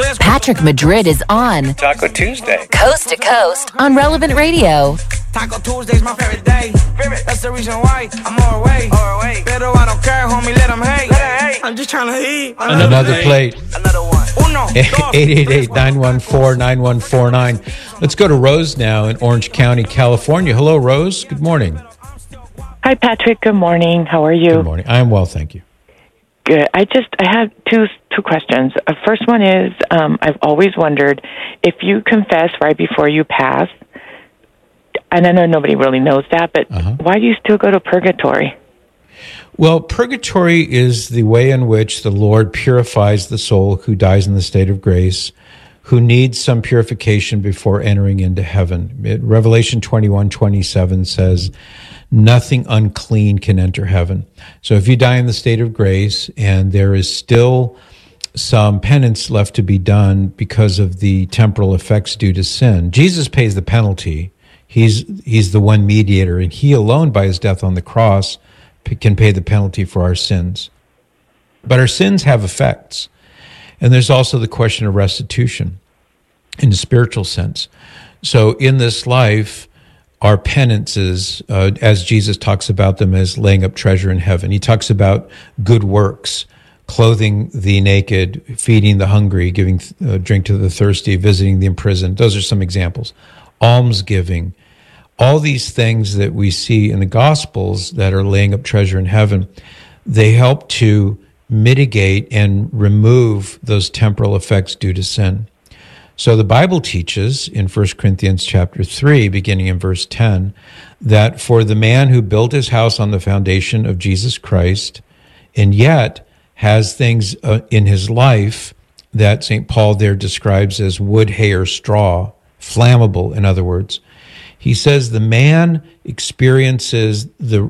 Patrick Madrid is on Taco Tuesday, Coast to Coast on Relevant Radio. Taco Tuesday's my favorite day. That's the reason why I'm all away. Pero I don't care, homie, let them hate. I'm just trying to eat. Another plate. Another one. 888-914-9149. Let's go to Rose now in Orange County, California. Hello, Rose. Good morning. Hi, Patrick. Good morning. How are you? Good morning. I am well, thank you. Good. I have two questions. First one is, I've always wondered if you confess right before you pass, and I know nobody really knows that, but why do you still go to purgatory? Well, purgatory is the way in which the Lord purifies the soul who dies in the state of grace, who needs some purification before entering into heaven. Revelation 21:27 says, nothing unclean can enter heaven. So if you die in the state of grace and there is still some penance left to be done because of the temporal effects due to sin, Jesus pays the penalty. He's the one mediator, and he alone by his death on the cross can pay the penalty for our sins. But our sins have effects. And there's also the question of restitution in the spiritual sense. So in this life, our penances, as Jesus talks about them as laying up treasure in heaven, he talks about good works, clothing the naked, feeding the hungry, giving drink to the thirsty, visiting the imprisoned. Those are some examples. Almsgiving. All these things that we see in the Gospels that are laying up treasure in heaven, they help to mitigate and remove those temporal effects due to sin. So the Bible teaches in 1 Corinthians chapter 3, beginning in verse 10, that for the man who built his house on the foundation of Jesus Christ, and yet has things in his life that St. Paul there describes as wood, hay, or straw, flammable, in other words, he says the man experiences the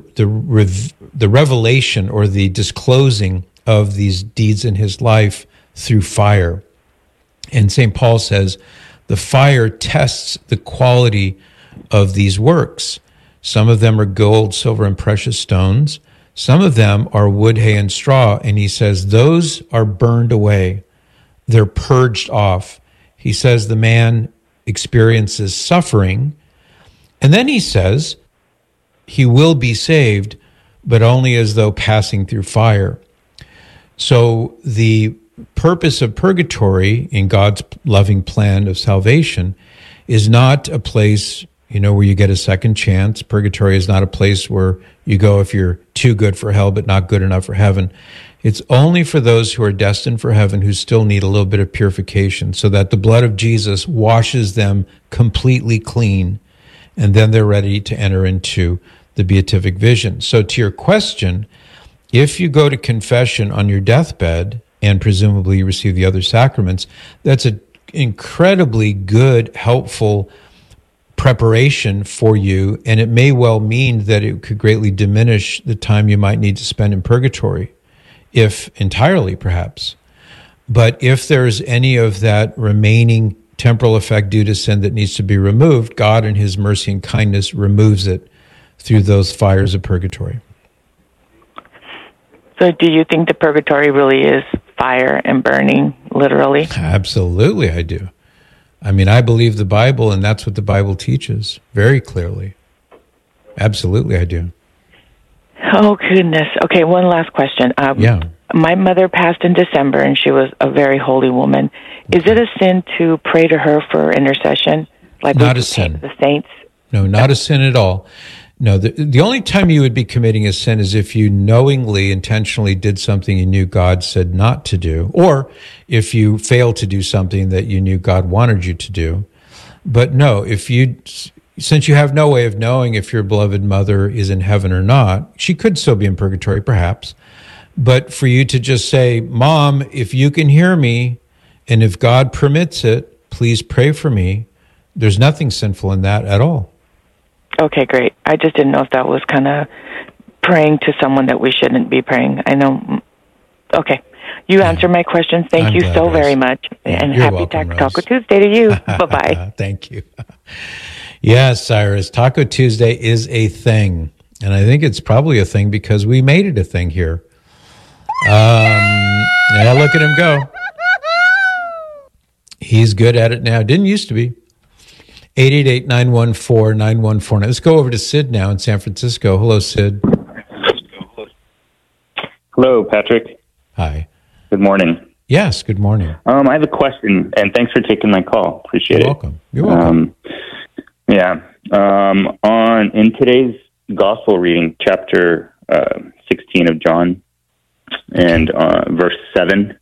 revelation or the disclosing of these deeds in his life through fire. And St. Paul says the fire tests the quality of these works. Some of them are gold, silver, and precious stones. Some of them are wood, hay, and straw. And he says those are burned away. They're purged off. He says the man experiences suffering. And then he says he will be saved, but only as though passing through fire. So the purpose of purgatory in God's loving plan of salvation is not a place, where you get a second chance. Purgatory is not a place where you go if you're too good for hell but not good enough for heaven. It's only for those who are destined for heaven who still need a little bit of purification so that the blood of Jesus washes them completely clean, and then they're ready to enter into the beatific vision. So to your question, if you go to confession on your deathbed and presumably you receive the other sacraments, that's an incredibly good, helpful preparation for you, and it may well mean that it could greatly diminish the time you might need to spend in purgatory, if entirely perhaps. But if there's any of that remaining temporal effect due to sin that needs to be removed, God in his mercy and kindness removes it through those fires of purgatory. So do you think the purgatory really is fire and burning, literally? Absolutely, I do. I mean, I believe the Bible, and that's what the Bible teaches very clearly. Absolutely, I do. Oh, goodness. Okay, one last question. My mother passed in December, and she was a very holy woman. Is it a sin to pray to her for intercession? Like not a sin. The saints? No, not a sin at all. No, the only time you would be committing a sin is if you knowingly, intentionally did something you knew God said not to do, or if you failed to do something that you knew God wanted you to do. But no, since you have no way of knowing if your beloved mother is in heaven or not, she could still be in purgatory, perhaps. But for you to just say, Mom, if you can hear me, and if God permits it, please pray for me, there's nothing sinful in that at all. Okay, great. I just didn't know if that was kind of praying to someone that we shouldn't be praying. I know. Okay. You answered my questions. Thank you so very much. And happy welcome, Taco Tuesday to you. Bye-bye. Thank you. Yes, Cyrus, Taco Tuesday is a thing. And I think it's probably a thing because we made it a thing here. Yeah, look at him go. He's good at it now. Didn't used to be. 888-914-9149. Let's go over to Sid now in San Francisco. Hello, Sid. Hello, Patrick. Hi. Good morning. Yes, good morning. I have a question, and thanks for taking my call. Appreciate You're it. welcome. You're welcome. In today's gospel reading, chapter 16 of John, and verse 7,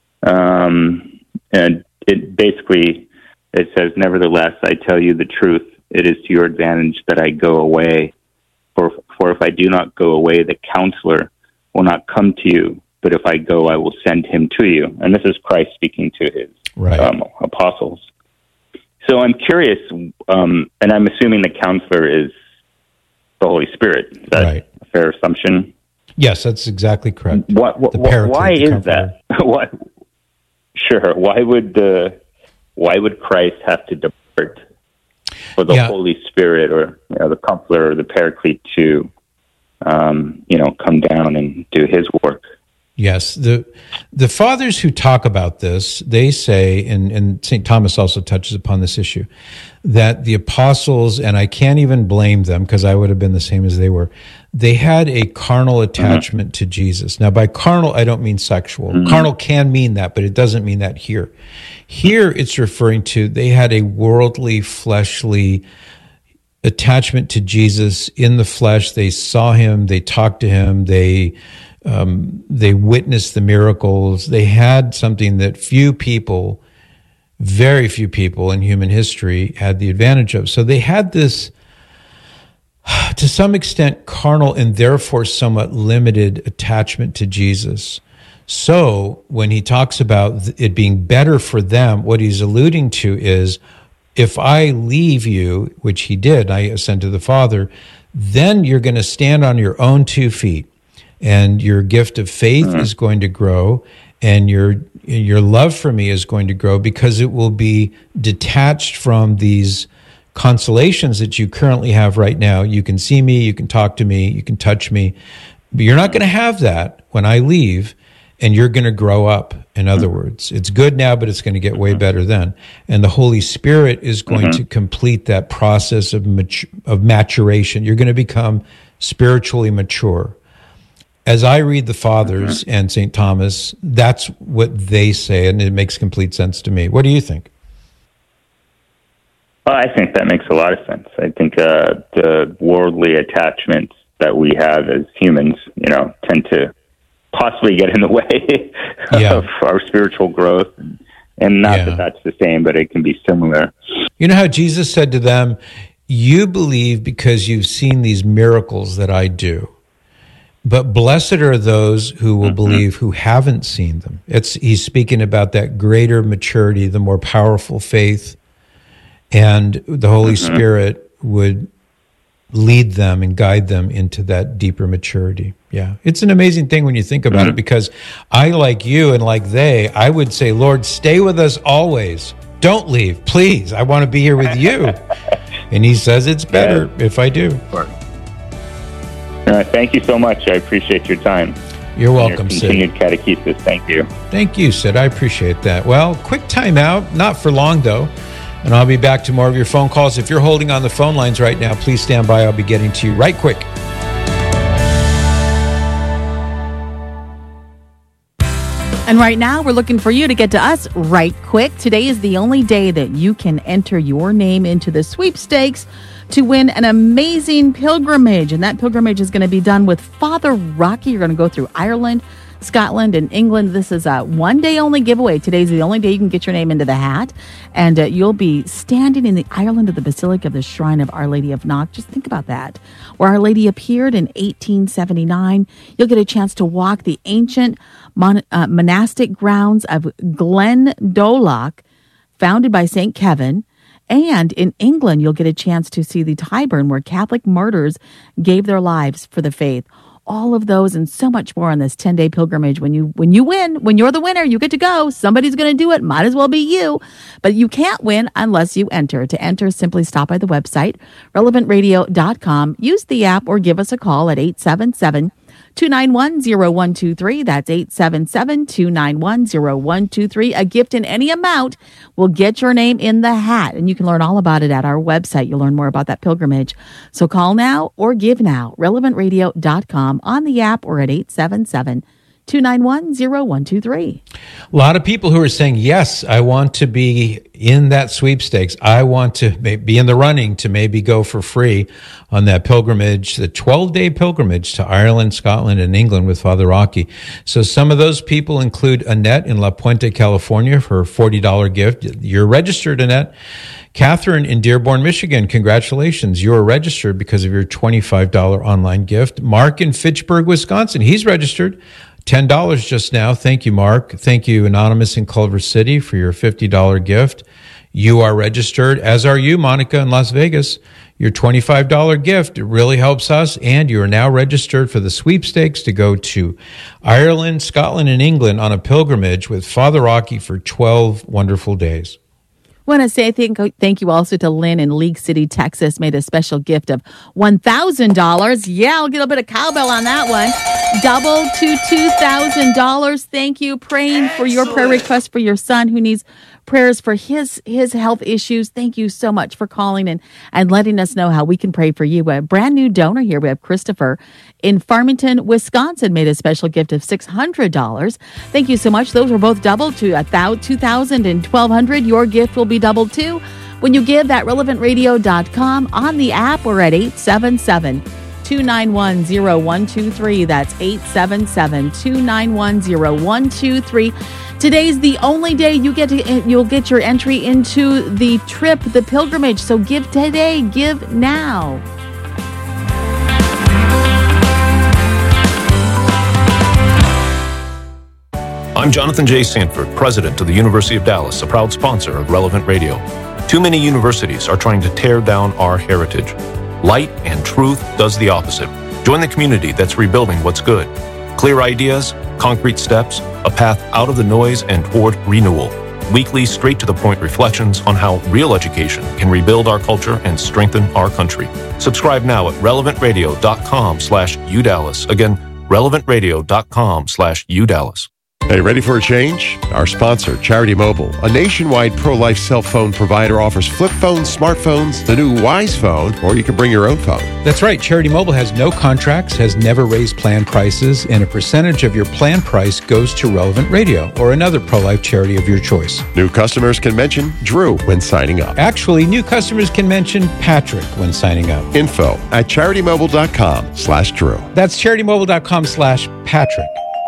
and it says, "Nevertheless, I tell you the truth. It is to your advantage that I go away. For if I do not go away, the Counselor will not come to you. But if I go, I will send him to you." And this is Christ speaking to his apostles. So I'm curious, and I'm assuming the Counselor is the Holy Spirit. Is that a fair assumption? Yes, that's exactly correct. Why is that? Sure. Why would Christ have to depart for the Holy Spirit or the Comforter or the Paraclete to come down and do his work? Yes, the fathers who talk about this, they say, and St. Thomas also touches upon this issue, that the apostles, and I can't even blame them because I would have been the same as they were, they had a carnal attachment to Jesus. Now, by carnal, I don't mean sexual. Carnal can mean that, but it doesn't mean that here. Here, it's referring to they had a worldly, fleshly attachment to Jesus in the flesh. They saw him, they talked to him, they witnessed the miracles. They had something that very few people in human history had the advantage of. So they had this, to some extent, carnal and therefore somewhat limited attachment to Jesus. So when he talks about it being better for them, what he's alluding to is, if I leave you, which he did, I ascend to the Father, then you're going to stand on your own 2 feet. And your gift of faith is going to grow, and your love for me is going to grow, because it will be detached from these consolations that you currently have right now. You can see me, you can talk to me, you can touch me, but you're not going to have that when I leave, and you're going to grow up. In other words, it's good now, but it's going to get way better then. And the Holy Spirit is going to complete that process of maturation. You're going to become spiritually mature. As I read the Fathers and St. Thomas, that's what they say, and it makes complete sense to me. What do you think? I think that makes a lot of sense. I think the worldly attachments that we have as humans, tend to possibly get in the way of our spiritual growth. And not that that's the same, but it can be similar. You know how Jesus said to them, "You believe because you've seen these miracles that I do. But blessed are those who will believe who haven't seen them." He's speaking about that greater maturity, the more powerful faith, and the Holy Spirit would lead them and guide them into that deeper maturity. Yeah, it's an amazing thing when you think about it, because I, like you and like they, I would say, "Lord, stay with us always. Don't leave, please. I want to be here with you." And he says it's better if I do. Thank you so much. I appreciate your time. You're welcome, Sid. Continued catechesis. Thank you. Thank you, Sid. I appreciate that. Well, quick time out. Not for long, though. And I'll be back to more of your phone calls. If you're holding on the phone lines right now, please stand by. I'll be getting to you right quick. And right now, we're looking for you to get to us right quick. Today is the only day that you can enter your name into the sweepstakes to win an amazing pilgrimage. And that pilgrimage is going to be done with Father Rocky. You're going to go through Ireland, Scotland, and England. This is a one-day only giveaway. Today's the only day you can get your name into the hat. And you'll be standing in the Ireland of the Basilica of the Shrine of Our Lady of Knock. Just think about that. Where Our Lady appeared in 1879. You'll get a chance to walk the ancient monastic grounds of Glendalough, founded by St. Kevin. And in England, you'll get a chance to see the Tyburn, where Catholic martyrs gave their lives for the faith. All of those and so much more on this 10-day pilgrimage. When you win, when you're the winner, you get to go. Somebody's going to do it. Might as well be you. But you can't win unless you enter. To enter, simply stop by the website, relevantradio.com. Use the app or give us a call at 877 877-291-0123. That's 877-291-0123. A gift in any amount will get your name in the hat. And you can learn all about it at our website. You'll learn more about that pilgrimage. So call now or give now. RelevantRadio.com, on the app, or at 877-291-0123. A lot of people who are saying, yes, I want to be in that sweepstakes. I want to be in the running to maybe go for free on that pilgrimage, the 12-day pilgrimage to Ireland, Scotland, and England with Father Rocky. So some of those people include Annette in La Puente, California, for her $40 gift. You're registered, Annette. Catherine in Dearborn, Michigan, congratulations. You are registered because of your $25 online gift. Mark in Fitchburg, Wisconsin, he's registered. $10 just now. Thank you, Mark. Thank you, Anonymous in Culver City, for your $50 gift. You are registered, as are you, Monica in Las Vegas. Your $25 gift, it really helps us, and you are now registered for the sweepstakes to go to Ireland, Scotland, and England on a pilgrimage with Father Rocky for 12 wonderful days. I want to say thank you also to Lynn in League City, Texas, made a special gift of $1,000. Yeah, I'll get a bit of cowbell on that one. Double to $2,000. Thank you. Praying for your prayer request for your son who needs prayers for his health issues. Thank you so much for calling and letting us know how we can pray for you. A brand new donor here. We have Christopher in Farmington, Wisconsin, made a special gift of $600. Thank you so much. Those were both doubled to $2,000 and $1,200. Your gift will be doubled too when you give at relevantradio.com, on the app, or at 877-291-0123. That's 877-291-0123. Today's the only day you'll get your entry into the trip, the pilgrimage. So give today, give now. I'm Jonathan J. Sanford, president of the University of Dallas, a proud sponsor of Relevant Radio. Too many universities are trying to tear down our heritage. Light and Truth does the opposite. Join the community that's rebuilding what's good. Clear ideas, concrete steps, a path out of the noise and toward renewal. Weekly, straight-to-the-point reflections on how real education can rebuild our culture and strengthen our country. Subscribe now at relevantradio.com/UDallas. Again, relevantradio.com/UDallas. Hey, ready for a change? Our sponsor, Charity Mobile, a nationwide pro-life cell phone provider, offers flip phones, smartphones, the new Wise phone, or you can bring your own phone. That's right. Charity Mobile has no contracts, has never raised plan prices, and a percentage of your plan price goes to Relevant Radio or another pro-life charity of your choice. New customers can mention Drew when signing up. Actually, new customers can mention Patrick when signing up. Info at CharityMobile.com/Drew. That's CharityMobile.com/Patrick.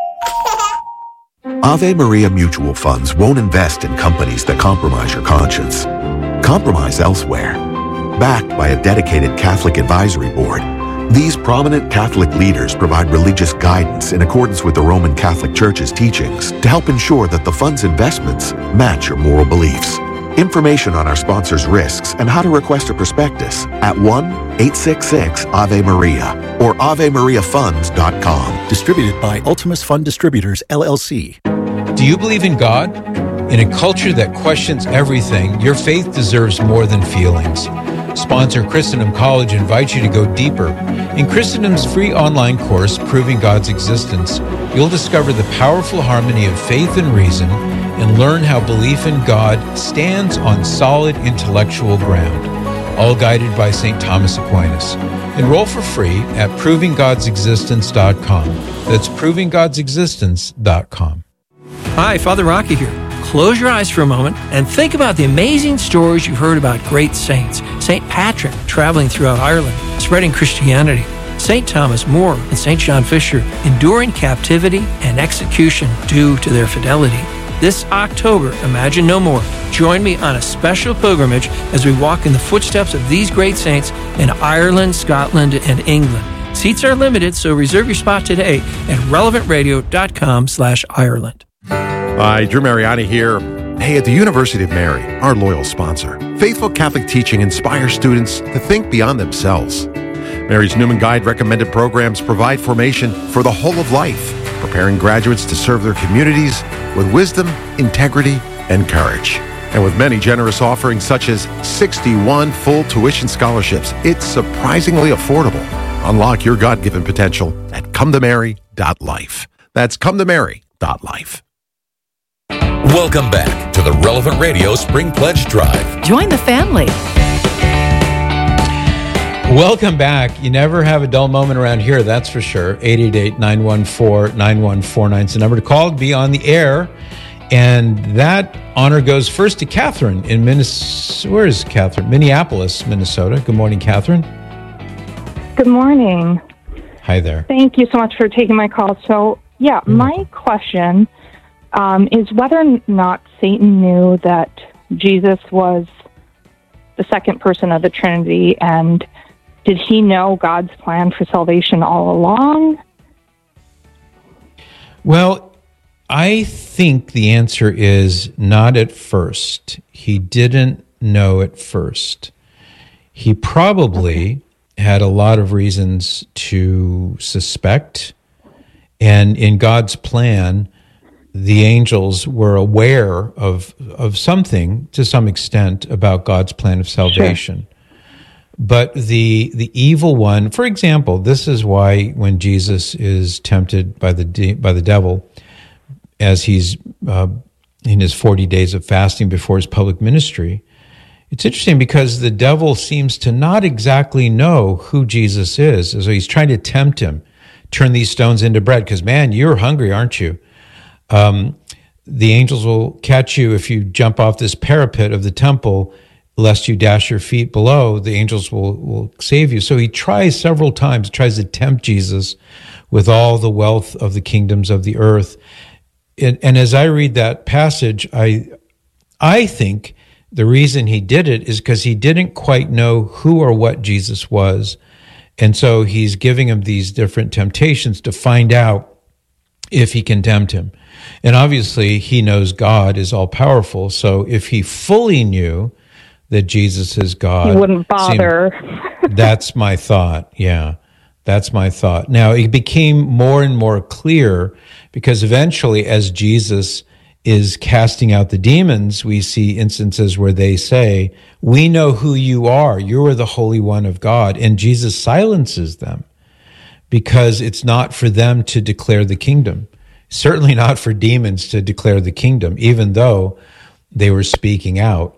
Ave Maria Mutual Funds won't invest in companies that compromise your conscience. Compromise elsewhere. Backed by a dedicated Catholic advisory board, these prominent Catholic leaders provide religious guidance in accordance with the Roman Catholic Church's teachings to help ensure that the fund's investments match your moral beliefs. Information on our sponsors' risks and how to request a prospectus at 1-866-AVE-MARIA or AveMariaFunds.com. Distributed by Ultimus Fund Distributors, LLC. Do you believe in God? In a culture that questions everything, your faith deserves more than feelings. Sponsor Christendom College invites you to go deeper. In Christendom's free online course, Proving God's Existence, you'll discover the powerful harmony of faith and reason and learn how belief in God stands on solid intellectual ground, all guided by St. Thomas Aquinas. Enroll for free at ProvingGod'sExistence.com. That's ProvingGod'sExistence.com. Hi, Father Rocky here. Close your eyes for a moment and think about the amazing stories you've heard about great saints. St. Patrick traveling throughout Ireland, spreading Christianity. St. Thomas More and St. John Fisher enduring captivity and execution due to their fidelity. This October, Imagine No More. Join me on a special pilgrimage as we walk in the footsteps of these great saints in Ireland, Scotland, and England. Seats are limited, so reserve your spot today at relevantradio.com/Ireland. Hi, Drew Mariani here. Hey, at the University of Mary, our loyal sponsor, faithful Catholic teaching inspires students to think beyond themselves. Mary's Newman Guide recommended programs provide formation for the whole of life, preparing graduates to serve their communities with wisdom, integrity, and courage. And with many generous offerings such as 61 full tuition scholarships, it's surprisingly affordable. Unlock your God-given potential at cometomary.life. That's cometomary.life. Welcome back to the Relevant Radio Spring Pledge Drive. Join the family. Welcome back. You never have a dull moment around here, that's for sure. 888-914-9149 is the number to call. Be on the air. And that honor goes first to Catherine in Minnesota. Where is Catherine? Minneapolis, Minnesota. Good morning, Catherine. Good morning. Hi there. Thank you so much for taking my call. So, my question is whether or not Satan knew that Jesus was the second person of the Trinity, and did he know God's plan for salvation all along? Well, I think the answer is not at first. He didn't know at first. He probably had a lot of reasons to suspect, and in God's plan, the angels were aware of something to some extent about God's plan of salvation. Sure. But the evil one, for example, this is why when Jesus is tempted by the devil, as he's in his 40 days of fasting before his public ministry, it's interesting because the devil seems to not exactly know who Jesus is. So he's trying to tempt him, turn these stones into bread, because, man, you're hungry, aren't you? The angels will catch you if you jump off this parapet of the temple, lest you dash your feet below. The angels will save you. So he tries several times, tries to tempt Jesus with all the wealth of the kingdoms of the earth. And as I read that passage, I think the reason he did it is because he didn't quite know who or what Jesus was. And so he's giving him these different temptations to find out if he can tempt him. And obviously he knows God is all powerful. So if he fully knew that Jesus is God, he wouldn't bother. That's my thought. Yeah. That's my thought. Now, it became more and more clear because eventually, as Jesus is casting out the demons, we see instances where they say, "We know who you are. You are the Holy One of God." And Jesus silences them because it's not for them to declare the kingdom. Certainly not for demons to declare the kingdom, even though they were speaking out,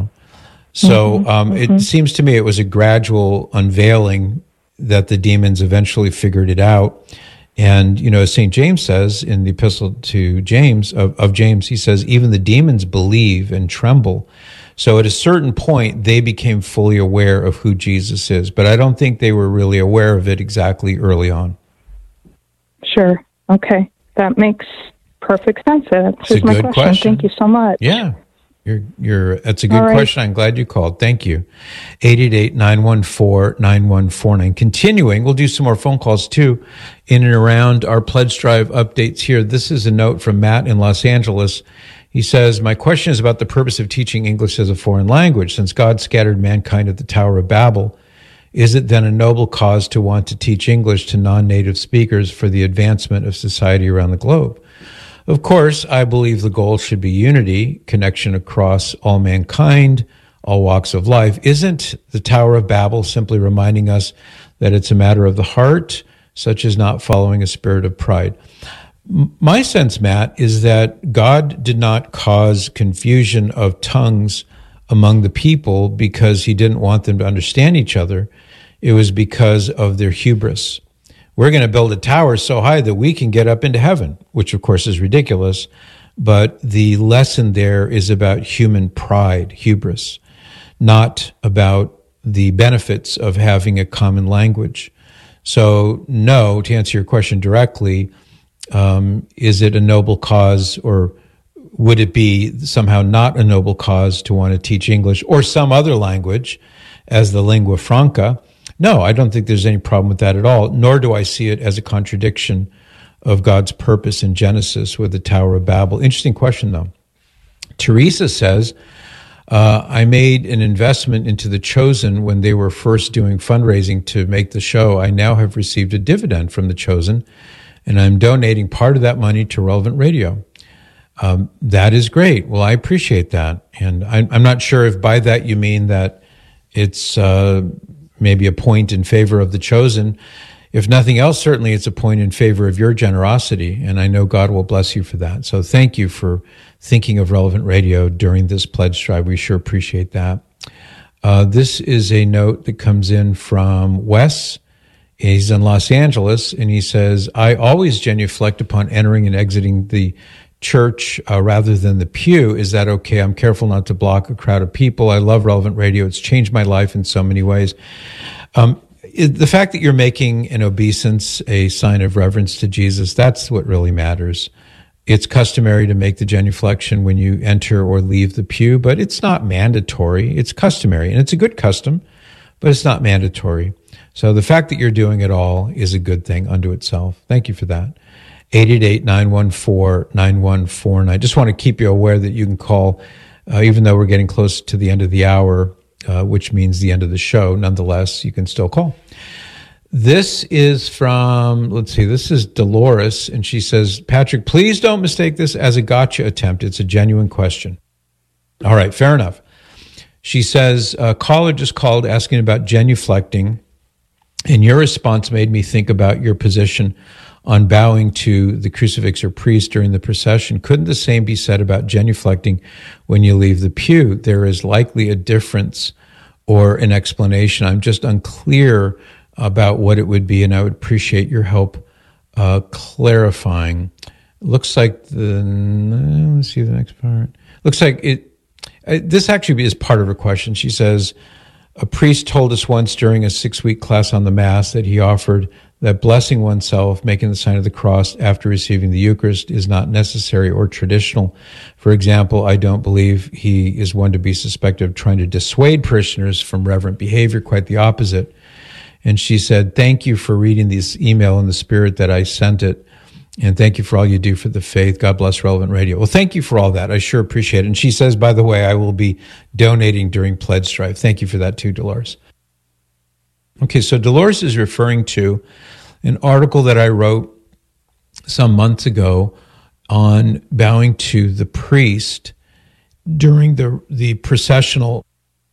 So it seems to me it was a gradual unveiling that the demons eventually figured it out. And, as St. James says in the epistle to James, of James, he says, even the demons believe and tremble. So at a certain point, they became fully aware of who Jesus is. But I don't think they were really aware of it exactly early on. Sure. Okay. That makes perfect sense. That's my question. Thank you so much. Yeah. That's a good question. I'm glad you called. Thank you. 888-914-9149. Continuing, we'll do some more phone calls too in and around our Pledge Drive updates here. This is a note from Matt in Los Angeles. He says, my question is about the purpose of teaching English as a foreign language. Since God scattered mankind at the Tower of Babel, is it then a noble cause to want to teach English to non-native speakers for the advancement of society around the globe? Of course, I believe the goal should be unity, connection across all mankind, all walks of life. Isn't the Tower of Babel simply reminding us that it's a matter of the heart, such as not following a spirit of pride? My sense, Matt, is that God did not cause confusion of tongues among the people because he didn't want them to understand each other. It was because of their hubris. We're going to build a tower so high that we can get up into heaven, which of course is ridiculous. But the lesson there is about human pride, hubris, not about the benefits of having a common language. So no, to answer your question directly, is it a noble cause, or would it be somehow not a noble cause to want to teach English or some other language as the lingua franca? No, I don't think there's any problem with that at all, nor do I see it as a contradiction of God's purpose in Genesis with the Tower of Babel. Interesting question, though. Teresa says, I made an investment into The Chosen when they were first doing fundraising to make the show. I now have received a dividend from The Chosen, and I'm donating part of that money to Relevant Radio. That is great. Well, I appreciate that. And I'm not sure if by that you mean that it's maybe a point in favor of the chosen. If nothing else, certainly it's a point in favor of your generosity, and I know God will bless you for that. So thank you for thinking of Relevant Radio during this pledge drive. We sure appreciate that. This is a note that comes in from Wes. He's in Los Angeles, and he says, I always genuflect upon entering and exiting the church rather than the pew. Is that okay? I'm careful not to block a crowd of people. I love Relevant Radio. It's changed my life in so many ways. The fact that you're making an obeisance a sign of reverence to Jesus, that's what really matters. It's customary to make the genuflection when you enter or leave the pew, but it's not mandatory. It's customary, and it's a good custom, but it's not mandatory. So the fact that you're doing it all is a good thing unto itself. Thank you for that. 888-914-9149. I just want to keep you aware that you can call, even though we're getting close to the end of the hour, which means the end of the show. Nonetheless, you can still call. This is from, this is Dolores, and she says, Patrick, please don't mistake this as a gotcha attempt. It's a genuine question. All right, fair enough. She says, a caller just called asking about genuflecting, and your response made me think about your position on bowing to the crucifix or priest during the procession. Couldn't the same be said about genuflecting when you leave the pew? There is likely a difference or an explanation. I'm just unclear about what it would be, and I would appreciate your help clarifying. Looks like let's see the next part. Looks like this actually is part of her question. She says, a priest told us once during a 6-week class on the Mass that he offered that blessing oneself, making the sign of the cross after receiving the Eucharist, is not necessary or traditional. For example, I don't believe he is one to be suspected of trying to dissuade parishioners from reverent behavior, quite the opposite. And she said, thank you for reading this email in the spirit that I sent it, and thank you for all you do for the faith. God bless Relevant Radio. Well, thank you for all that. I sure appreciate it. And she says, by the way, I will be donating during Pledge Drive. Thank you for that too, Dolores. Okay, so Dolores is referring to an article that I wrote some months ago on bowing to the priest during the processional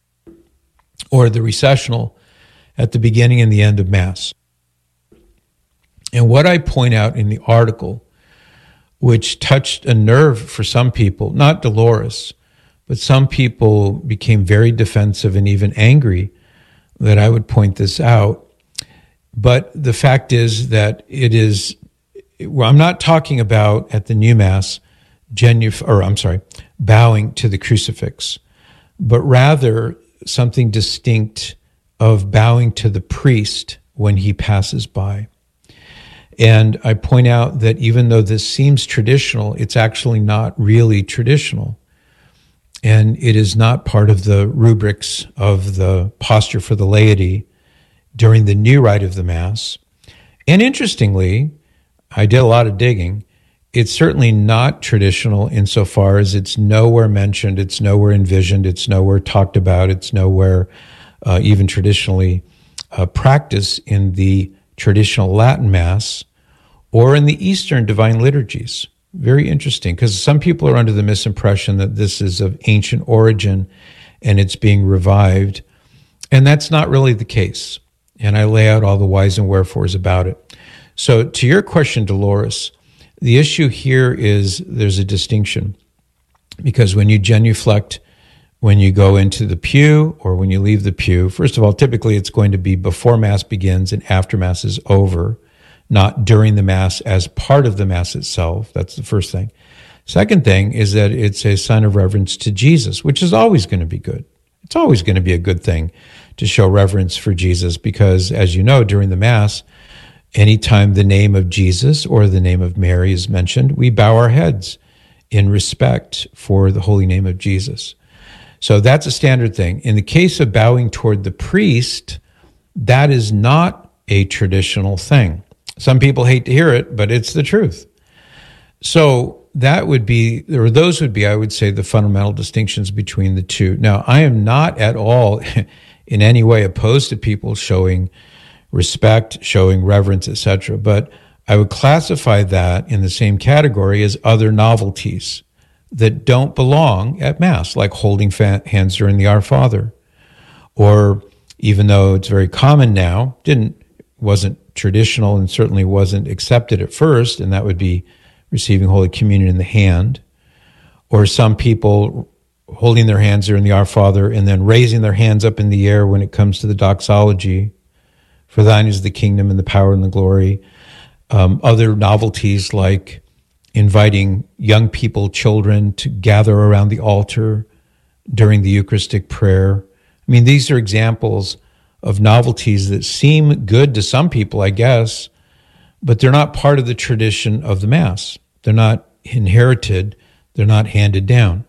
or the recessional at the beginning and the end of Mass. And what I point out in the article, which touched a nerve for some people, not Dolores, but some people became very defensive and even angry that I would point this out. But the fact is that I'm not talking about at the new Mass, bowing to the crucifix, but rather something distinct of bowing to the priest when he passes by. And I point out that even though this seems traditional, it's actually not really traditional. And it is not part of the rubrics of the posture for the laity during the new rite of the Mass. And interestingly, I did a lot of digging. It's certainly not traditional insofar as it's nowhere mentioned, it's nowhere envisioned, it's nowhere talked about, it's nowhere even traditionally practiced in the traditional Latin Mass or in the Eastern divine liturgies. Very interesting, because some people are under the misimpression that this is of ancient origin and it's being revived, and that's not really the case. And I lay out all the whys and wherefores about it. So to your question, Dolores, the issue here is there's a distinction, because when you genuflect, when you go into the pew or when you leave the pew, first of all, typically it's going to be before Mass begins and after Mass is over, not during the Mass as part of the Mass itself. That's the first thing. Second thing is that it's a sign of reverence to Jesus, which is always going to be good. It's always going to be a good thing to show reverence for Jesus because, as you know, during the Mass, anytime the name of Jesus or the name of Mary is mentioned, we bow our heads in respect for the holy name of Jesus. So that's a standard thing. In the case of bowing toward the priest, that is not a traditional thing. Some people hate to hear it, but it's the truth. So that would be, or those would be, I would say, the fundamental distinctions between the two. Now, I am not at all in any way opposed to people showing respect, showing reverence, etc., but I would classify that in the same category as other novelties that don't belong at Mass, like holding hands during the Our Father, or even though it's very common now, wasn't traditional and certainly wasn't accepted at first, and that would be receiving Holy Communion in the hand, or some people holding their hands there in the Our Father and then raising their hands up in the air when it comes to the doxology, for thine is the kingdom and the power and the glory. Other novelties like inviting young people, children, to gather around the altar during the Eucharistic prayer. I mean, these are examples of novelties that seem good to some people, I guess, but they're not part of the tradition of the Mass. They're not inherited. They're not handed down.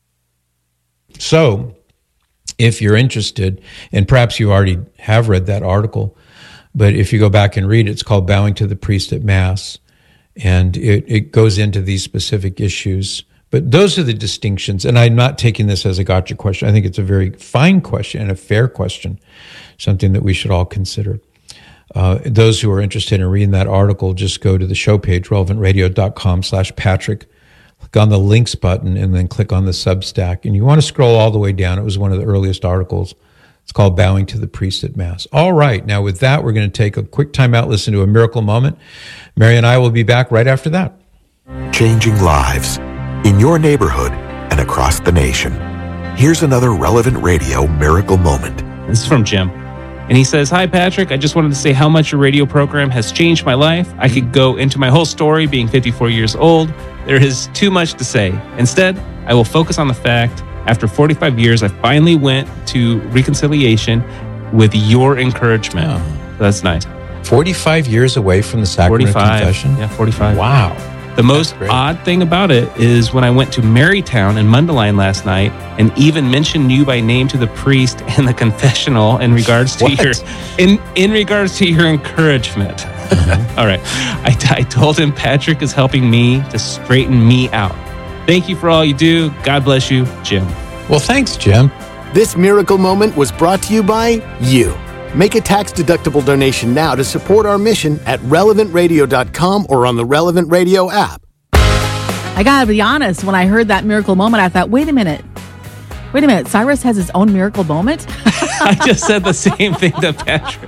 So, if you're interested, and perhaps you already have read that article, but if you go back and read it, it's called Bowing to the Priest at Mass, and it goes into these specific issues. But those are the distinctions, and I'm not taking this as a gotcha question. I think it's a very fine question and a fair question, something that we should all consider. Those who are interested in reading that article, just go to the show page, relevantradio.com/Patrick. Click on the links button and then click on the Substack. And you want to scroll all the way down. It was one of the earliest articles. It's called Bowing to the Priest at Mass. All right. Now with that, we're going to take a quick time out, listen to a miracle moment. Mary and I will be back right after that. Changing lives in your neighborhood and across the nation. Here's another Relevant Radio miracle moment. This is from Jim. And he says, "Hi, Patrick. I just wanted to say how much your radio program has changed my life. I could go into my whole story being 54 years old. There is too much to say. Instead, I will focus on the fact, after 45 years, I finally went to reconciliation with your encouragement." Oh. That's nice. 45 years away from the sacrament of confession? Yeah, 45. Wow. The most odd thing about it is when I went to Marytown in Mundelein last night and even mentioned you by name to the priest in the confessional in regards to in regards to your encouragement. Mm-hmm. All right. I told him Patrick is helping me to straighten me out. Thank you for all you do. God bless you, Jim. Well, thanks, Jim. This miracle moment was brought to you by you. Make a tax-deductible donation now to support our mission at relevantradio.com or on the Relevant Radio app. I gotta be honest, when I heard that miracle moment, I thought, wait a minute, Cyrus has his own miracle moment? I just said the same thing to Patrick.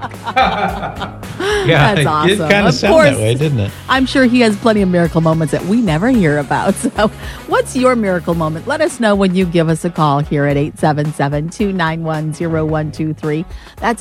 Yeah, that's awesome. It kind of sounded that way, didn't it? I'm sure he has plenty of miracle moments that we never hear about. So what's your miracle moment? Let us know when you give us a call here at 877-291-0123. That's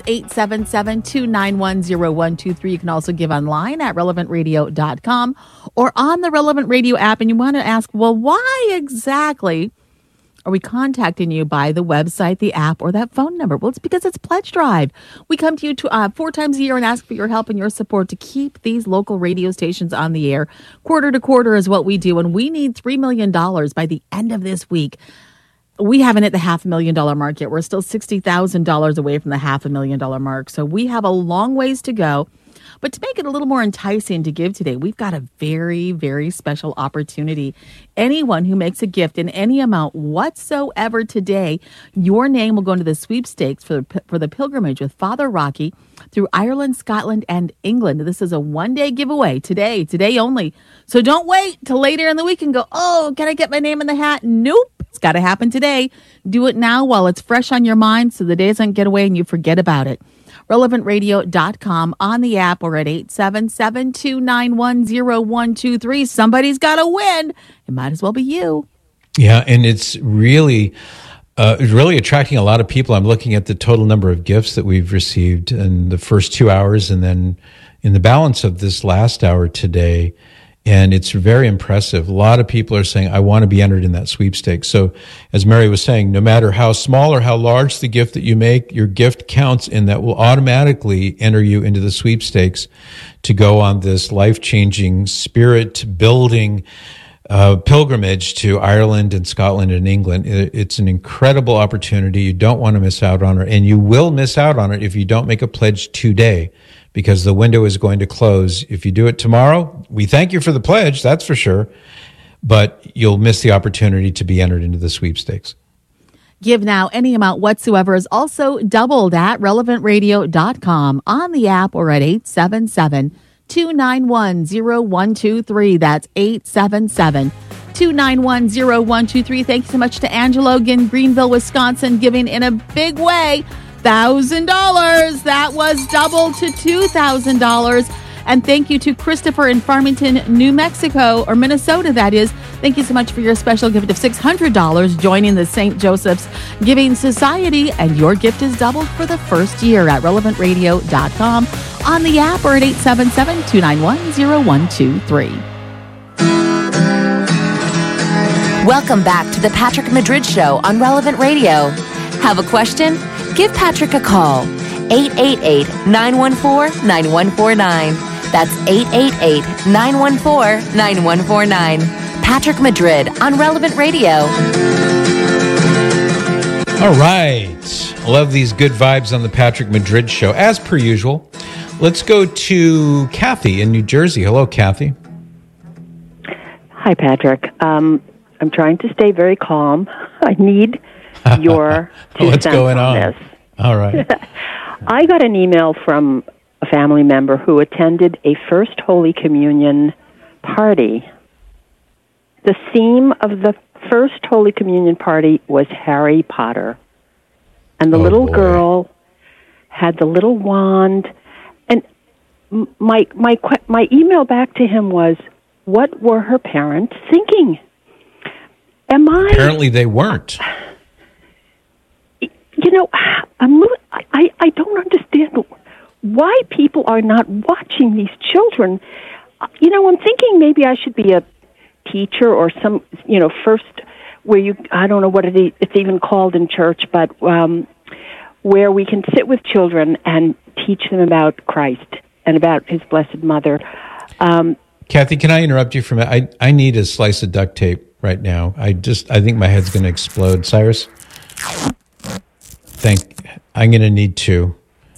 877-291-0123. You can also give online at relevantradio.com or on the Relevant Radio app. And you want to ask, well, why exactly are we contacting you by the website, the app, or that phone number? Well, it's because it's Pledge Drive. We come to you 4 times a year and ask for your help and your support to keep these local radio stations on the air. Quarter to quarter is what we do, and we need $3 million by the end of this week. We haven't hit the $500,000 mark yet. We're still $60,000 away from the $500,000 mark, so we have a long ways to go. But to make it a little more enticing to give today, we've got a very, very special opportunity. Anyone who makes a gift in any amount whatsoever today, your name will go into the sweepstakes for the pilgrimage with Father Rocky through Ireland, Scotland, and England. This is a one-day giveaway today only. So don't wait till later in the week and go, oh, can I get my name in the hat? Nope. It's got to happen today. Do it now while it's fresh on your mind so the day doesn't get away and you forget about it. relevantradio.com, on the app, or at 877-291-0123. Somebody's got to win. It might as well be you. Yeah, and it's really attracting a lot of people. I'm looking at the total number of gifts that we've received in the first 2 hours and then in the balance of this last hour today. And it's very impressive. A lot of people are saying, I want to be entered in that sweepstakes. So as Mary was saying, no matter how small or how large the gift that you make, your gift counts, and that will automatically enter you into the sweepstakes to go on this life-changing, spirit-building pilgrimage to Ireland and Scotland and England. It's an incredible opportunity. You don't want to miss out on it, and you will miss out on it if you don't make a pledge today, because the window is going to close. If you do it tomorrow, we thank you for the pledge, that's for sure, but you'll miss the opportunity to be entered into the sweepstakes. Give now. Any amount whatsoever is also doubled at relevantradio.com, on the app, or at 877-291-0123. That's 877-291-0123. Thanks so much to Angelo in Greenville, Wisconsin, giving in a big way. $1,000. That was doubled to $2,000. And thank you to Christopher in Farmington, New Mexico, or Minnesota, that is. Thank you so much for your special gift of $600 joining the St. Joseph's Giving Society. And your gift is doubled for the first year at relevantradio.com, on the app, or at 877-291-0123. Welcome back to the Patrick Madrid Show on Relevant Radio. Have a question? Give Patrick a call. 888-914-9149. That's 888-914-9149. Patrick Madrid on Relevant Radio. All right. I love these good vibes on the Patrick Madrid Show. As per usual, let's go to Kathy in New Jersey. Hello, Kathy. Hi, Patrick. I'm trying to stay very calm. I need your What's going on? This. All right. I got an email from a family member who attended a First Holy Communion party. The theme of the First Holy Communion party was Harry Potter. And the little girl had the little wand. And my email back to him was, what were her parents thinking? Apparently they weren't. You know, I don't understand why people are not watching these children. You know, I'm thinking maybe I should be a teacher or some, first where I don't know what it's even called in church, but where we can sit with children and teach them about Christ and about His Blessed Mother. Kathy, can I interrupt you for a minute? I need a slice of duct tape right now. I think my head's going to explode. Cyrus? I'm going to need two.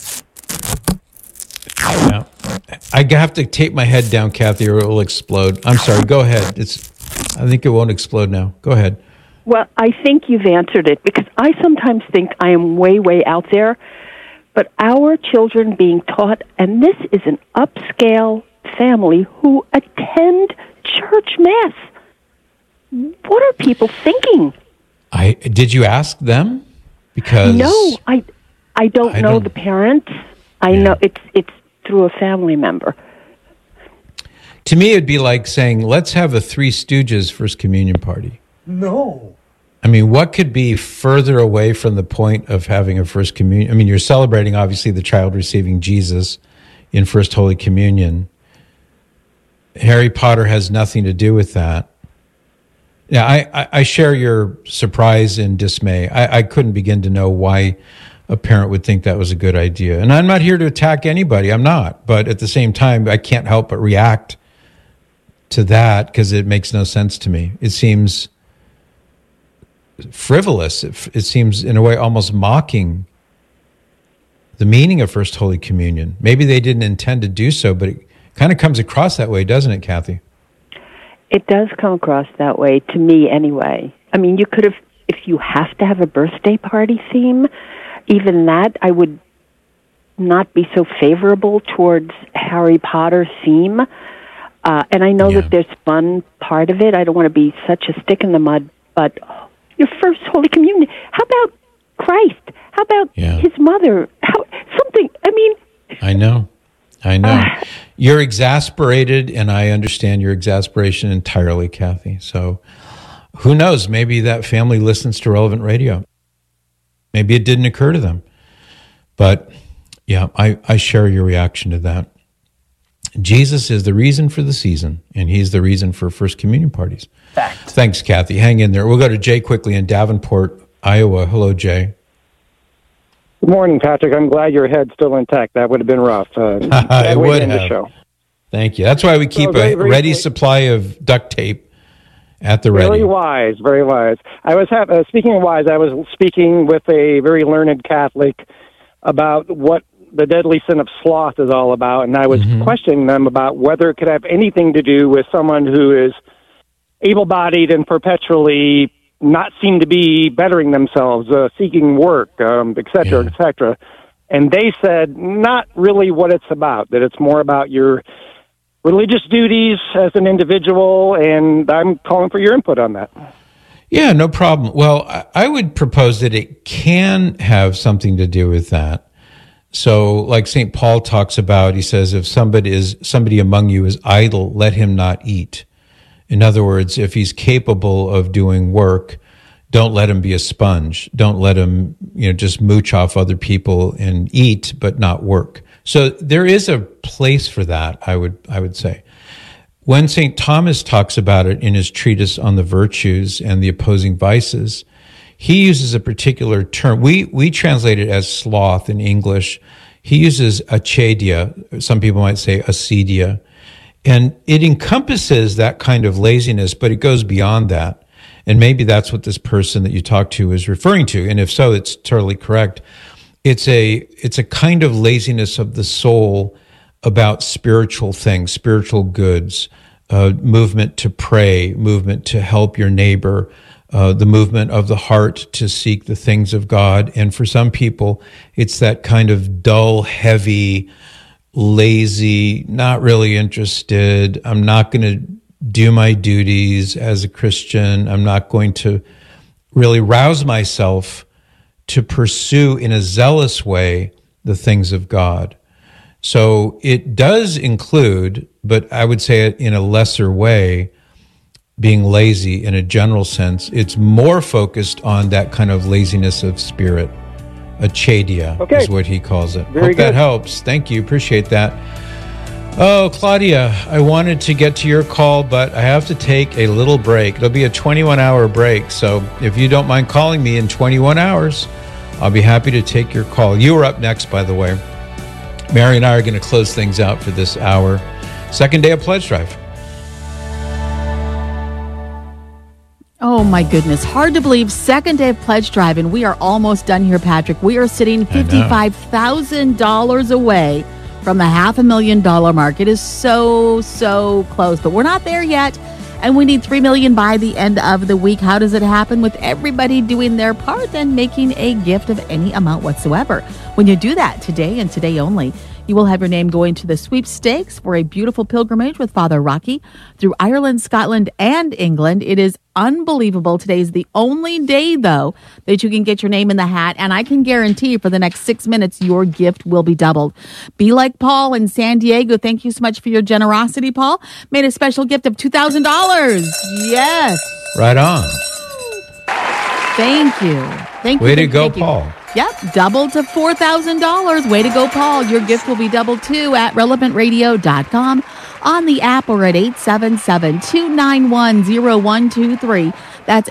Now, I have to tape my head down, Kathy, or it will explode. I'm sorry. Go ahead. I think it won't explode now. Go ahead. Well, I think you've answered it, because I sometimes think I am way, way out there. But our children being taught, and this is an upscale family who attend church mass. What are people thinking? Did you ask them? Because no, I don't know the parents. I know it's through a family member. To me, it'd be like saying, let's have a Three Stooges First Communion party. No. I mean, what could be further away from the point of having a First Communion? I mean, you're celebrating, obviously, the child receiving Jesus in First Holy Communion. Harry Potter has nothing to do with that. Yeah, I share your surprise and dismay. I couldn't begin to know why a parent would think that was a good idea. And I'm not here to attack anybody. I'm not. But at the same time, I can't help but react to that because it makes no sense to me. It seems frivolous. It seems, in a way, almost mocking the meaning of First Holy Communion. Maybe they didn't intend to do so, but it kind of comes across that way, doesn't it, Kathy? It does come across that way, to me anyway. I mean, you could have, if you have to have a birthday party theme, even that, I would not be so favorable towards Harry Potter theme. And I know that there's fun part of it. I don't want to be such a stick in the mud, but your First Holy Communion, how about Christ? How about His mother? I know. You're exasperated, and I understand your exasperation entirely, Kathy. So who knows? Maybe that family listens to Relevant Radio. Maybe it didn't occur to them. But, yeah, I share your reaction to that. Jesus is the reason for the season, and He's the reason for First Communion parties. Fact. Thanks, Kathy. Hang in there. We'll go to Jay quickly in Davenport, Iowa. Hello, Jay. Good morning, Patrick. I'm glad your head's still intact. That would have been rough. I would have. The show. Thank you. That's why we keep a ready supply of duct tape at the ready. Very wise, very wise. I was speaking of wise. I was speaking with a very learned Catholic about what the deadly sin of sloth is all about, and I was questioning them about whether it could have anything to do with someone who is able-bodied and perpetually not seem to be bettering themselves, seeking work, et cetera, et cetera. And they said not really what it's about, that it's more about your religious duties as an individual, and I'm calling for your input on that. Yeah, no problem. Well, I would propose that it can have something to do with that. So like St. Paul talks about, he says, if somebody among you is idle, let him not eat. In other words, if he's capable of doing work, don't let him be a sponge. Don't let him, just mooch off other people and eat, but not work. So there is a place for that, I would say. When St. Thomas talks about it in his treatise on the virtues and the opposing vices, he uses a particular term. We translate it as sloth in English. He uses acedia. Some people might say acedia. And it encompasses that kind of laziness, but it goes beyond that. And maybe that's what this person that you talked to is referring to. And if so, it's totally correct. It's a kind of laziness of the soul about spiritual things, spiritual goods, movement to pray, movement to help your neighbor, the movement of the heart to seek the things of God. And for some people, it's that kind of dull, heavy, lazy, not really interested. I'm not going to do my duties as a Christian. I'm not going to really rouse myself to pursue in a zealous way the things of God. So it does include, but I would say it in a lesser way, being lazy in a general sense. It's more focused on that kind of laziness of spirit. Acedia is what he calls it. Hope that helps. Thank you. Appreciate that. Oh, Claudia, I wanted to get to your call, but I have to take a little break. It'll be a 21-hour break. So if you don't mind calling me in 21 hours, I'll be happy to take your call. You are up next, by the way. Mary and I are going to close things out for this hour. Second day of Pledge Drive. Oh, my goodness. Hard to believe. Second day of Pledge Drive, and we are almost done here, Patrick. We are sitting $55,000 away from the $500,000 mark. It is so, so close, but we're not there yet, and we need $3 million by the end of the week. How does it happen? With everybody doing their part and making a gift of any amount whatsoever. When you do that today and today only, you will have your name going to the sweepstakes for a beautiful pilgrimage with Father Rocky through Ireland, Scotland, and England. It is unbelievable. Today is the only day, though, that you can get your name in the hat, and I can guarantee for the next 6 minutes, your gift will be doubled. Be like Paul in San Diego. Thank you so much for your generosity, Paul. Made a special gift of $2,000. Yes. Right on. Thank you. Thank you. Way to go, Paul. Yep, doubled to $4,000. Way to go, Paul. Your gift will be doubled, too, at relevantradio.com, on the app, or at 877-291-0123. That's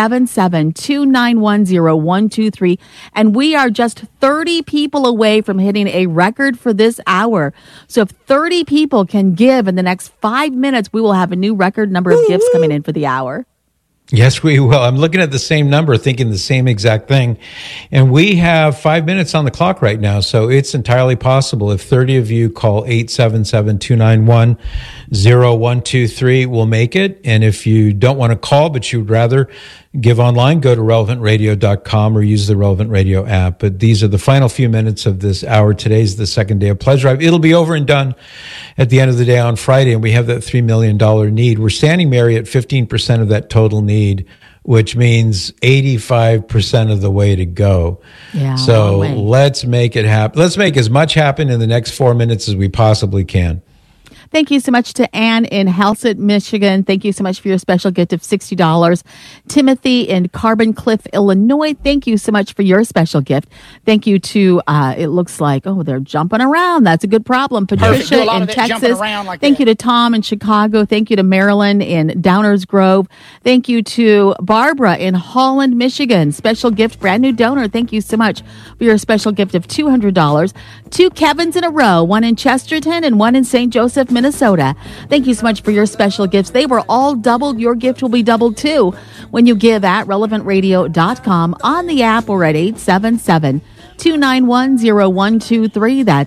877-291-0123. And we are just 30 people away from hitting a record for this hour. So if 30 people can give in the next 5 minutes, we will have a new record number of gifts coming in for the hour. Yes, we will. I'm looking at the same number, thinking the same exact thing. And we have 5 minutes on the clock right now, so it's entirely possible. If 30 of you call 877-291-0123, we'll make it. And if you don't want to call, but you'd rather give online, go to relevantradio.com or use the Relevant Radio app. But these are the final few minutes of this hour. Today's the second day of Pledge Drive. It'll be over and done at the end of the day on Friday, and we have that $3 million need. We're standing, Mary, at 15% of that total need, which means 85% of the way to go. Yeah, so let's make it happen. Let's make as much happen in the next 4 minutes as we possibly can. Thank you so much to Ann in Helsett, Michigan. Thank you so much for your special gift of $60. Timothy in Carbon Cliff, Illinois. Thank you so much for your special gift. Thank you to, it looks like, they're jumping around. That's a good problem. Patricia in Texas. Thank you to Tom in Chicago. Thank you to Marilyn in Downers Grove. Thank you to Barbara in Holland, Michigan. Special gift, brand new donor. Thank you so much for your special gift of $200. Two Kevins in a row, one in Chesterton and one in St. Joseph, Minnesota. Thank you so much for your special gifts. They were all doubled. Your gift will be doubled too when you give at relevantradio.com, on the app, or at 877-291-0123. That's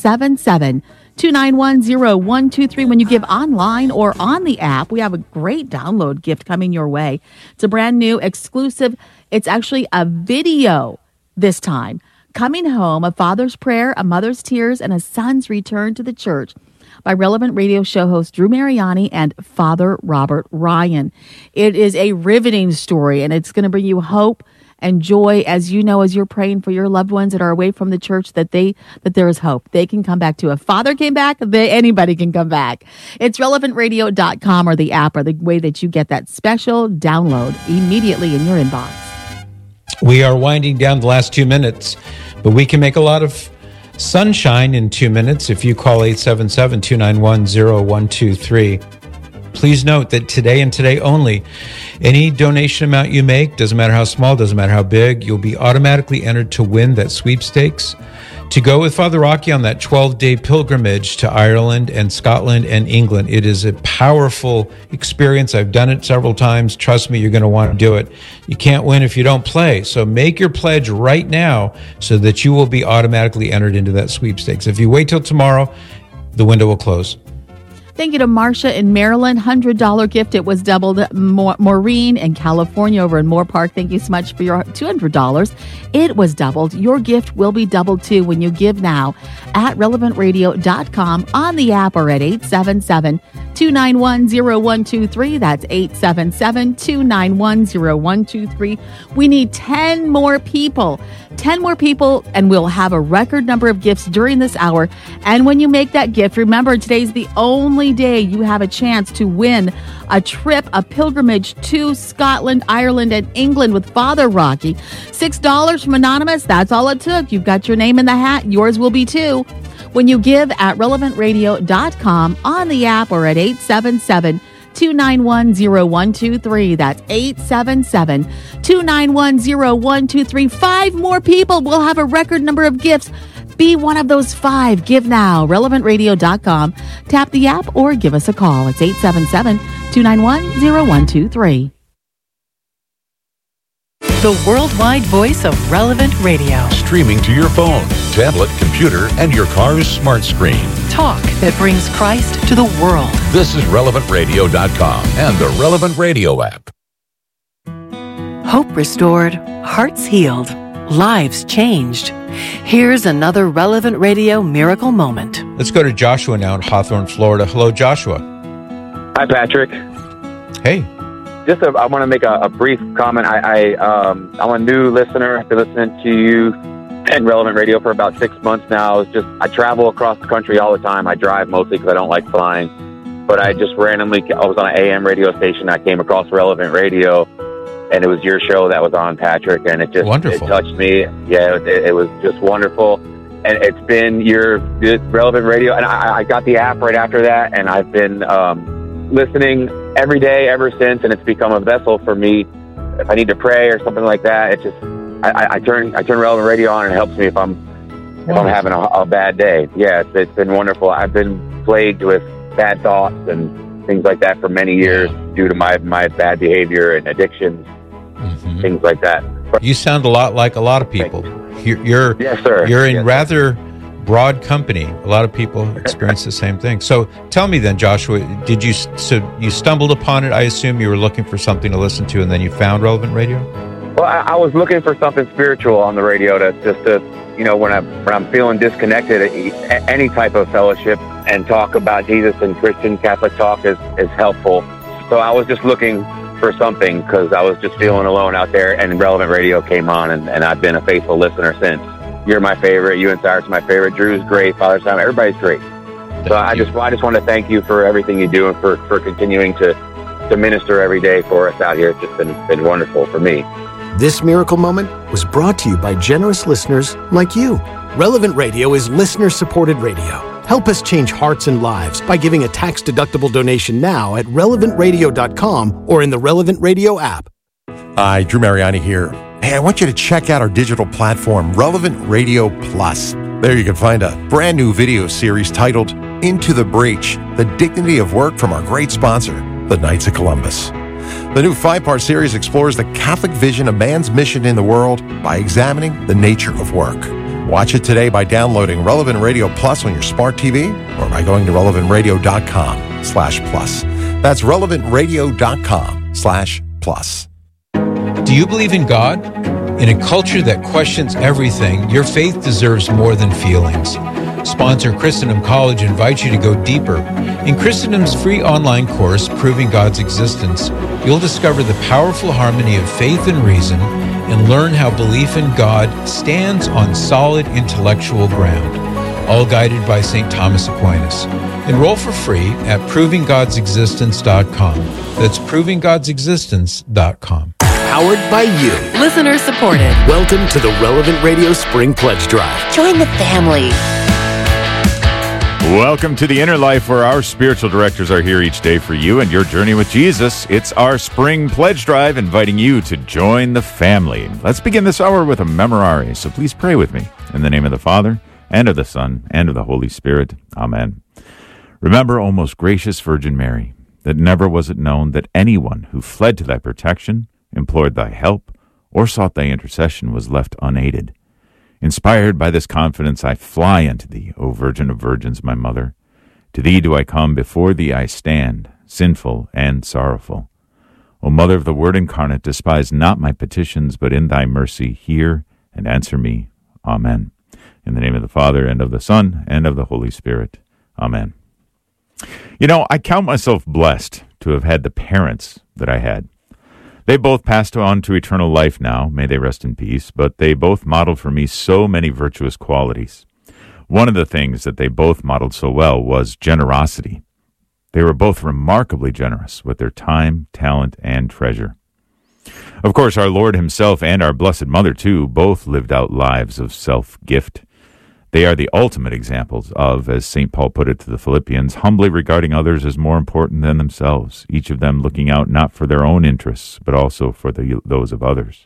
877-291-0123 when you give online or on the app. We have a great download gift coming your way. It's a brand new exclusive. It's actually a video this time. Coming home, a father's prayer, a mother's tears, and a son's return to the church. by Relevant Radio show host Drew Mariani and Father Robert Ryan. It is a riveting story, and it's going to bring you hope and joy, as you know, as you're praying for your loved ones that are away from the church, that there is hope. They can come back too. If Father came back, anybody can come back. It's relevantradio.com or the app or the way that you get that special download immediately in your inbox. We are winding down the last 2 minutes, but we can make a lot of sunshine in 2 minutes if you call 877-291-0123. Please note that today and today only, any donation amount you make, doesn't matter how small, doesn't matter how big, you'll be automatically entered to win that sweepstakes to go with Father Rocky on that 12-day pilgrimage to Ireland and Scotland and England. It is a powerful experience. I've done it several times. Trust me, you're going to want to do it. You can't win if you don't play. So make your pledge right now so that you will be automatically entered into that sweepstakes. If you wait till tomorrow, the window will close. Thank you to Marcia in Maryland, $100 gift. It was doubled. Maureen in California over in Moore Park, thank you so much for your $200. It was doubled. Your gift will be doubled too when you give now at relevantradio.com, on the app, or at 877-291-0123. That's 877-291-0123. We need 10 more people. 10 more people, and we'll have a record number of gifts during this hour. And when you make that gift, remember, today's the only day you have a chance to win a trip, a pilgrimage to Scotland, Ireland, and England with Father Rocky. $6 from Anonymous, that's all it took. You've got your name in the hat. Yours will be too. When you give at relevantradio.com, on the app, or at 877-291-0123. That's 877-291-0123. 5 more people will have a record number of gifts. Be one of those 5. Give now. relevantradio.com. Tap the app or give us a call. It's 877-291-0123. The worldwide voice of Relevant Radio. Streaming to your phone, tablet, computer, and your car's smart screen. Talk that brings Christ to the world. This is relevantradio.com and the Relevant Radio app. Hope restored, hearts healed, lives changed. Here's another Relevant Radio miracle moment. Let's go to Joshua now in Hawthorne, Florida. Hello, Joshua. Hi, Patrick. Hey. I want to make a brief comment. I'm a new listener. I've been listening to you and Relevant Radio for about 6 months now. I travel across the country all the time. I drive mostly because I don't like flying. But I just randomly, I was on an AM radio station. I came across Relevant Radio, and it was your show that was on, Patrick, and it touched me. Yeah, it was just wonderful. And it's been your Relevant Radio, and I got the app right after that, and I've been listening every day ever since, and it's become a vessel for me. If I need to pray or something like that, it just I turn Relevant Radio on, and it helps me if I'm having a bad day. Yeah, it's been wonderful. I've been plagued with bad thoughts and things like that for many years due to my bad behavior and addictions, things like that. You sound a lot like a lot of people. You're yes, sir. You're in rather broad company. A lot of people experience the same thing. So tell me then, Joshua, you stumbled upon it? I assume you were looking for something to listen to, and then you found Relevant Radio? Well, I was looking for something spiritual on the radio to when I'm feeling disconnected, any type of fellowship and talk about Jesus and Christian Catholic talk is helpful. So I was just looking for something because I was just feeling alone out there, and Relevant Radio came on, and I've been a faithful listener since. You're my favorite. You and Cyrus are my favorite. Drew's great. Father Simon, everybody's great. I just want to thank you for everything you do and for continuing to minister every day for us out here. It's just been wonderful for me. This miracle moment was brought to you by generous listeners like you. Relevant Radio is listener-supported radio. Help us change hearts and lives by giving a tax-deductible donation now at relevantradio.com or in the Relevant Radio app. Hi, Drew Mariani here. Hey, I want you to check out our digital platform, Relevant Radio Plus. There you can find a brand new video series titled Into the Breach, The Dignity of Work from our great sponsor, the Knights of Columbus. The new 5-part series explores the Catholic vision of man's mission in the world by examining the nature of work. Watch it today by downloading Relevant Radio Plus on your smart TV or by going to relevantradio.com/plus. That's relevantradio.com/plus. Do you believe in God? In a culture that questions everything, your faith deserves more than feelings. Sponsor Christendom College invites you to go deeper. In Christendom's free online course, Proving God's Existence, you'll discover the powerful harmony of faith and reason and learn how belief in God stands on solid intellectual ground, all guided by St. Thomas Aquinas. Enroll for free at provinggodsexistence.com. That's provinggodsexistence.com. Powered by you. Listener supported. Welcome to the Relevant Radio Spring Pledge Drive. Join the family. Welcome to the Inner Life, where our spiritual directors are here each day for you and your journey with Jesus. It's our Spring Pledge Drive, inviting you to join the family. Let's begin this hour with a memorare, so please pray with me. In the name of the Father, and of the Son, and of the Holy Spirit. Amen. Remember, O most gracious Virgin Mary, that never was it known that anyone who fled to thy protection, implored thy help, or sought thy intercession was left unaided. Inspired by this confidence, I fly unto thee, O Virgin of Virgins, my Mother. To thee do I come, before thee I stand, sinful and sorrowful. O Mother of the Word incarnate, despise not my petitions, but in thy mercy hear and answer me. Amen. In the name of the Father, and of the Son, and of the Holy Spirit. Amen. You know, I count myself blessed to have had the parents that I had. They both passed on to eternal life now, may they rest in peace, but they both modeled for me so many virtuous qualities. One of the things that they both modeled so well was generosity. They were both remarkably generous with their time, talent, and treasure. Of course, our Lord himself and our Blessed Mother, too, both lived out lives of self-gift. They are the ultimate examples of, as St. Paul put it to the Philippians, humbly regarding others as more important than themselves, each of them looking out not for their own interests, but also for those of others.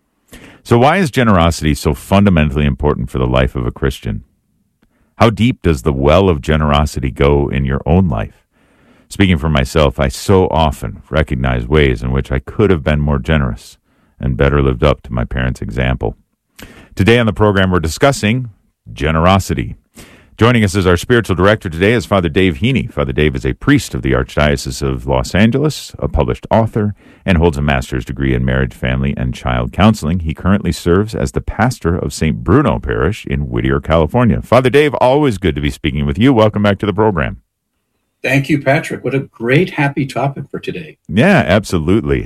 So why is generosity so fundamentally important for the life of a Christian? How deep does the well of generosity go in your own life? Speaking for myself, I so often recognize ways in which I could have been more generous and better lived up to my parents' example. Today on the program, we're discussing generosity. Joining us as our spiritual director today is Father Dave Heaney. Father Dave is a priest of the Archdiocese of Los Angeles, a published author, and holds a master's degree in marriage, family, and child counseling. He currently serves as the pastor of St. Bruno Parish in Whittier, California. Father Dave, always good to be speaking with you. Welcome back to the program. Thank you, Patrick. What a great, happy topic for today. Yeah, absolutely.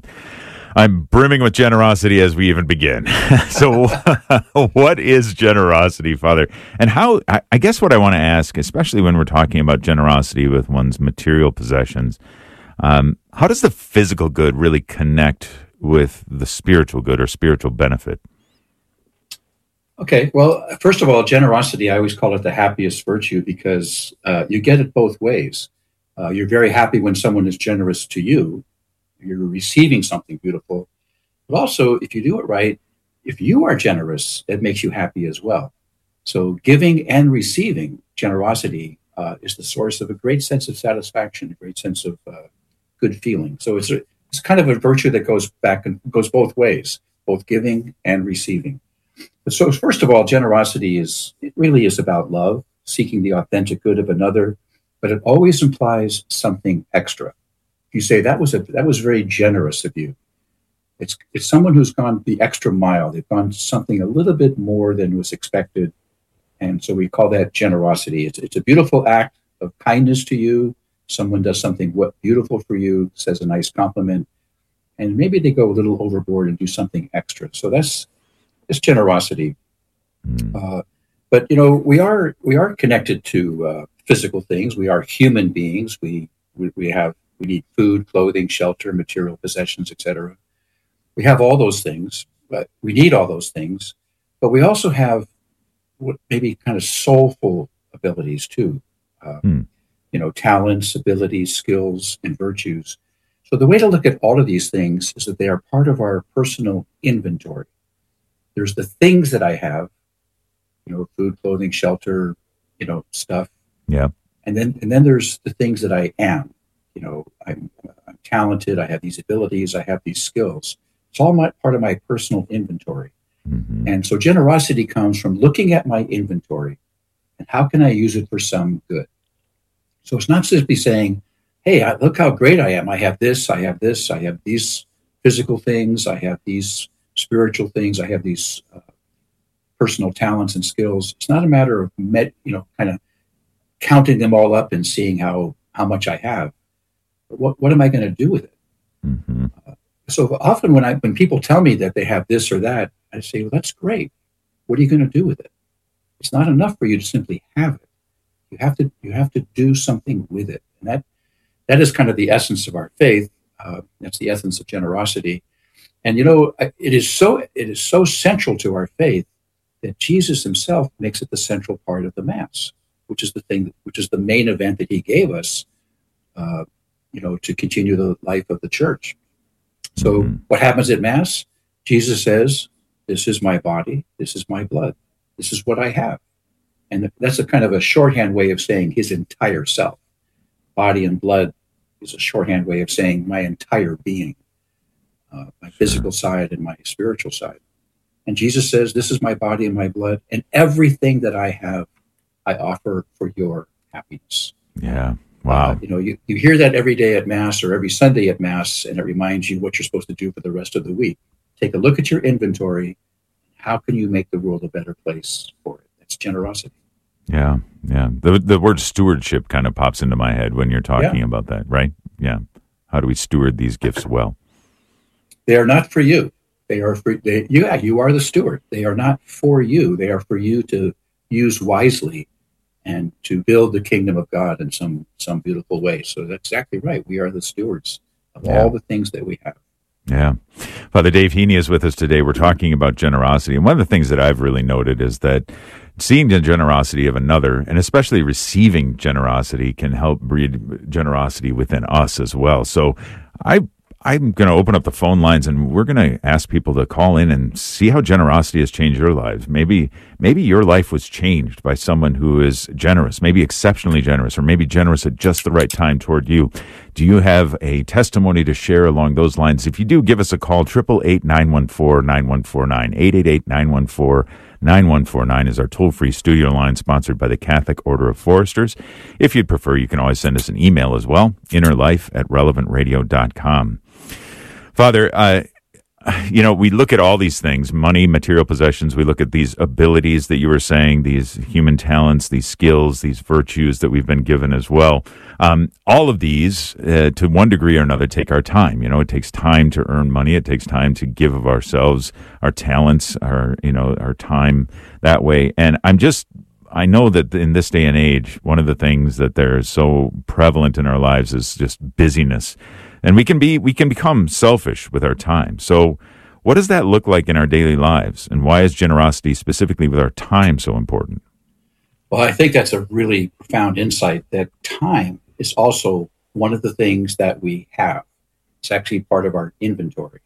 I'm brimming with generosity as we even begin. So what is generosity, Father? And how, I guess what I want to ask, especially when we're talking about generosity with one's material possessions, how does the physical good really connect with the spiritual good or spiritual benefit? Okay, well, first of all, generosity, I always call it the happiest virtue because you get it both ways. You're very happy when someone is generous to you. You're receiving something beautiful. But also, if you do it right, if you are generous, it makes you happy as well. So giving and receiving generosity is the source of a great sense of satisfaction, a great sense of good feeling. So it's kind of a virtue that goes back and goes both ways, both giving and receiving. But so first of all, generosity really is about love, seeking the authentic good of another, but it always implies something extra. You say that was very generous of you. It's someone who's gone the extra mile. They've gone something a little bit more than was expected, and so we call that generosity. It's a beautiful act of kindness to you. Someone does something beautiful for you, says a nice compliment, and maybe they go a little overboard and do something extra. So that's generosity. But you know, we are connected to physical things. We are human beings. We need food, clothing, shelter, material possessions, etc. We have all those things, but we need all those things. But we also have what maybe kind of soulful abilities too. You know, talents, abilities, skills, and virtues. So the way to look at all of these things is that they are part of our personal inventory. There's the things that I have, you know, food, clothing, shelter, you know, stuff. Yeah. And then there's the things that I am. You know, I'm talented. I have these abilities. I have these skills. It's all part of my personal inventory. Mm-hmm. And so generosity comes from looking at my inventory and how can I use it for some good. So it's not simply saying, hey, look how great I am. I have this, I have this, I have these physical things, I have these spiritual things, I have these personal talents and skills. It's not a matter of kind of counting them all up and seeing how much I have. But what am I going to do with it? Mm-hmm. So often when people tell me that they have this or that, I say, well, that's great. What are you going to do with it? It's not enough for you to simply have it. You have to do something with it. And that is kind of the essence of our faith. That's the essence of generosity. And it is so central to our faith that Jesus himself makes it the central part of the Mass, which is the main event that he gave us, to continue the life of the church. So what happens at Mass? Jesus says, "This is my body. This is my blood. This is what I have." And that's a kind of a shorthand way of saying his entire self. Body and blood is a shorthand way of saying my entire being, my physical side and my spiritual side. And Jesus says, "This is my body and my blood, and everything that I have, I offer for your happiness." Yeah. Wow. You hear that every day at Mass or every Sunday at Mass, and it reminds you what you're supposed to do for the rest of the week. Take a look at your inventory. How can you make the world a better place for it? That's generosity. Yeah. The word stewardship kind of pops into my head when you're talking about that, right? Yeah. How do we steward these gifts well? They are not for you. They are for you are the steward. They are not for you. They are for you to use wisely and to build the kingdom of God in some beautiful way. So that's exactly right. We are the stewards of all the things that we have. Yeah. Father Dave Heaney is with us today. We're talking about generosity. And one of the things that I've really noted is that seeing the generosity of another, and especially receiving generosity, can help breed generosity within us as well. So I'm going to open up the phone lines, and we're going to ask people to call in and see how generosity has changed your lives. Maybe your life was changed by someone who is generous, maybe exceptionally generous, or maybe generous at just the right time toward you. Do you have a testimony to share along those lines? If you do, give us a call. 888-914-9149. 888-914-9149 is our toll-free studio line, sponsored by the Catholic Order of Foresters. If you'd prefer, you can always send us an email as well, innerlife@relevantradio.com. Father, we look at all these things, money, material possessions. We look at these abilities that you were saying, these human talents, these skills, these virtues that we've been given as well. All of these, to one degree or another, take our time. It takes time to earn money. It takes time to give of ourselves, our talents, our time that way. And I know that in this day and age, one of the things that is so prevalent in our lives is just busyness. And we can become selfish with our time. So what does that look like in our daily lives? And why is generosity, specifically with our time, so important? Well, I think that's a really profound insight, that time is also one of the things that we have. It's actually part of our inventory.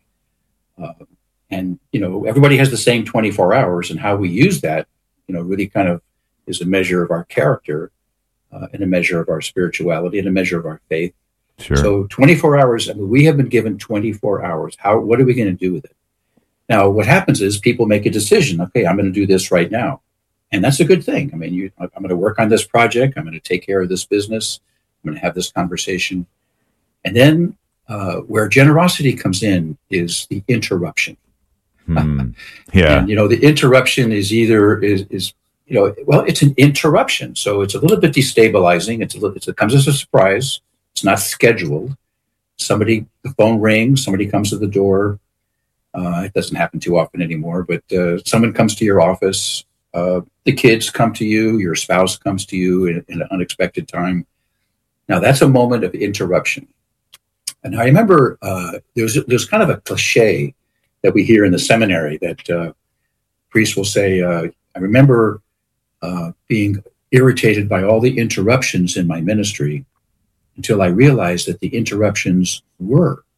And everybody has the same 24 hours, and how we use that, really kind of is a measure of our character, and a measure of our spirituality, and a measure of our faith. Sure. So 24 hours, we have been given 24 hours. What are we going to do with it? Now, what happens is people make a decision. Okay, I'm going to do this right now. And that's a good thing. I'm going to work on this project. I'm going to take care of this business. I'm going to have this conversation. And then where generosity comes in is the interruption. Yeah. And, the interruption is it's an interruption. So it's a little bit destabilizing. It comes as a surprise. It's not scheduled. The phone rings, somebody comes to the door. It doesn't happen too often anymore, but someone comes to your office. The kids come to you, your spouse comes to you in an unexpected time. Now that's a moment of interruption. And I remember there's kind of a cliche that we hear in the seminary that priests will say, I remember being irritated by all the interruptions in my ministry, until I realized that the interruptions were